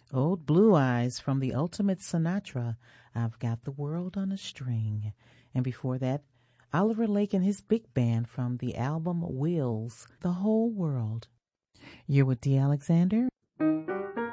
Old Blue Eyes from the Ultimate Sinatra, I've Got the World on a String. And before that, Oliver Lake and his big band from the album Wheels, The Whole World. You're with Dee Alexander,